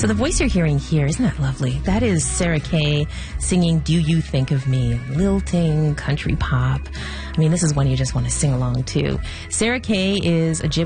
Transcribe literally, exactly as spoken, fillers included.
So the voice you're hearing here, isn't that lovely? That is Sarah Kay singing Do You Think of Me? Lilting, country pop. I mean, this is one you just want to sing along to. Sarah Kay is a